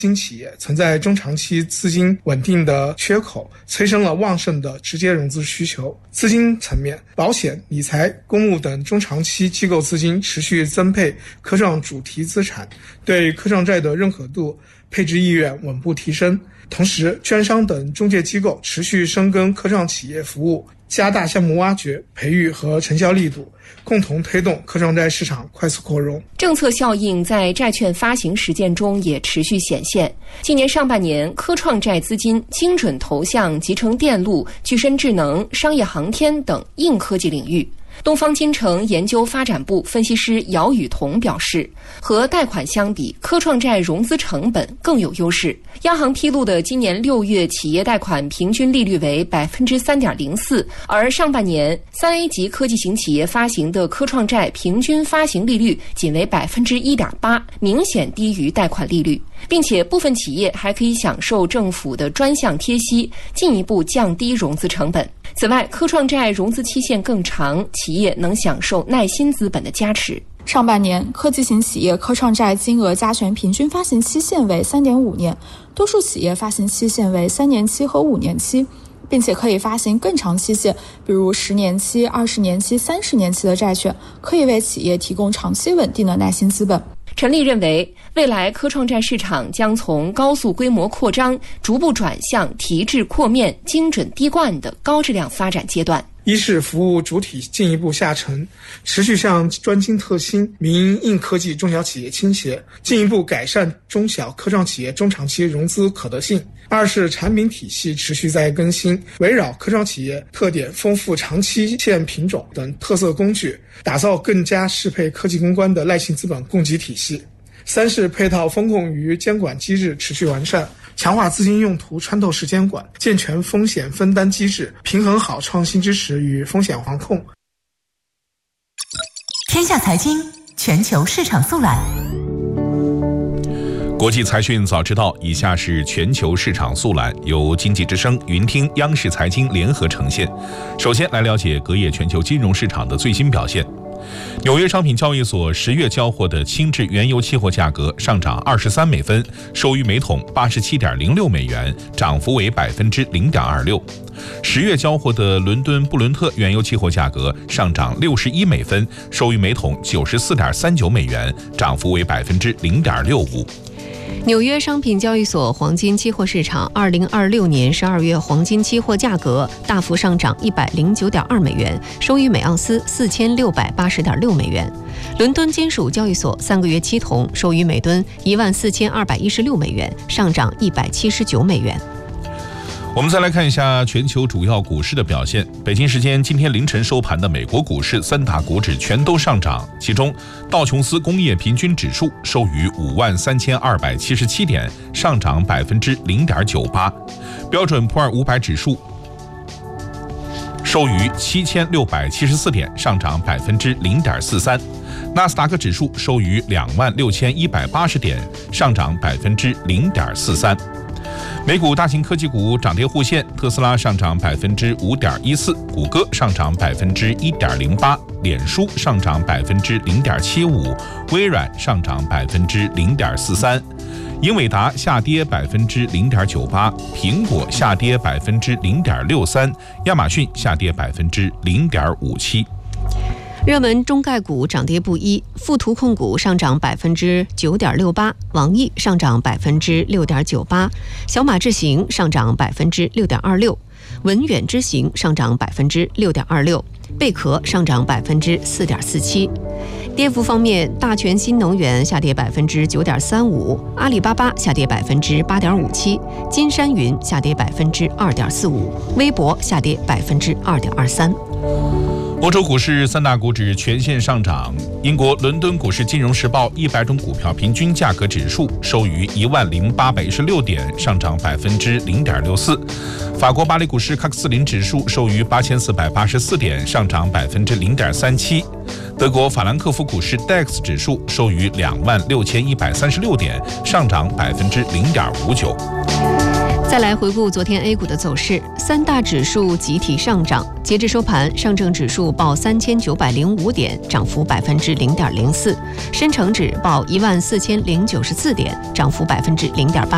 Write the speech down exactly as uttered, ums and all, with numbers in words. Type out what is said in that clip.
新企业存在中长期资金稳定的缺口，催生了旺盛的直接融资需求。资金层面，保险、理财、公募等中长期机构资金持续增配科创主题资产，对科创债的认可度、配置意愿稳步提升。同时，券商等中介机构持续深耕科创企业服务，加大项目挖掘、培育和承销力度，共同推动科创债市场快速扩容。 政策效应在债券发行实践中也持续显现。今年上半年，科创债资金精准投向集成电路、具身智能、商业航天等硬科技领域。东方金城研究发展部分析师姚雨桐表示，和贷款相比，科创债融资成本更有优势。央行披露的今年六月企业贷款平均利率为 百分之三点零四， 而上半年三 A 级科技型企业发行的科创债平均发行利率仅为 百分之一点八， 明显低于贷款利率，并且部分企业还可以享受政府的专项贴息，进一步降低融资成本。此外，科创债融资期限更长，企业能享受耐心资本的加持。 上半年，科技型企业科创债金额加权平均发行期限为 三点五年，多数企业发行期限为三年期和五年期，并且可以发行更长期限，比如十年期、二十年期、三十年期的债券，可以为企业提供长期稳定的耐心资本。 陈丽认为，未来科创债市场将从高速规模扩张逐步转向提质扩面、精准滴灌的高质量发展阶段。 一是服务主体进一步下沉，持续向专精特新、民营硬科技中小企业倾斜，进一步改善中小科创企业中长期融资可得性。二是产品体系持续在更新，围绕科创企业特点丰富长期线品种等特色工具，打造更加适配科技攻关的耐性资本供给体系。三是配套风控与监管机制持续完善，强化资金用途穿透式监管，健全风险分担机制，平衡好创新支持与风险防控。 天下财经全球市场速览。 国际财讯早知道，以下是全球市场速览，由经济之声、云听、央视财经联合呈现。首先来了解隔夜全球金融市场的最新表现。纽约商品交易所十月交货的轻质原油期货价格上涨二十三美分，收于每桶八十七点零六美元，涨幅为百分之零点二六。十月交货的伦敦布伦特原油期货价格上涨六十一美分，收于每桶九十四点三九美元，涨幅为百分之零点六五。 纽约商品交易所黄金期货市场二零二六年十二月黄金期货价格大幅上涨一百零九点二美元，收于每盎司四千六百八十点六美元。伦敦金属交易所三个月期铜收于每吨一万四千二百一十六美元，上涨一百七十九美元。 我们再来看一下全球主要股市的表现。北京时间今天凌晨收盘的美国股市三大股指全都上涨，其中道琼斯工业平均指数收于五万三千二百七十七点，上涨百分之零点九八；标准普尔五百指数收于七千六百七十四点，上涨百分之零点四三；纳斯达克指数收于两万六千一百八十点，上涨百分之零点四三。美股大型科技股涨跌互现，特斯拉上涨百分之五点一四，谷歌上涨百分之一点零八，脸书上涨百分之零点七五，微软上涨百分之零点四三，英伟达下跌百分之零点九八，苹果下跌百分之零点六三，亚马逊下跌百分之零点五七。 热门中概股涨跌不一，富途控股上涨百分之九点六八，网易上涨百分之六点九八，小马智行上涨百分之六点二六，文远之行上涨百分之六点二六，贝壳上涨百分之四点四七。跌幅方面，大全新能源下跌百分之九点三五，阿里巴巴下跌百分之八点五七，金山云下跌百分之二点四五，微博下跌百分之二点二三。 欧洲股市三大股指全线上涨，英国伦敦股市金融时报一百种股票平均价格指数收于一万零八百一十六点，上涨百分之零点六四；法国巴黎股市喀克斯林指数收于八千四百八十四点，上涨百分之零点三七；德国法兰克福股市 D A X 指数收于两万六千一百三十六点，上涨百分之零点五九。 再来回顾昨天 A 股的走势，三大指数集体上涨。截至收盘，上证指数报三千九百零五点，涨幅百分之零点零四；深成指报一万四千零九十四点，涨幅百分之零点八。